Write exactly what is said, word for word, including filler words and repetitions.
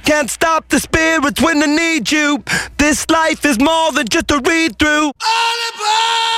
can't stop the spirits when they need you. This life is more than just a read-through. All about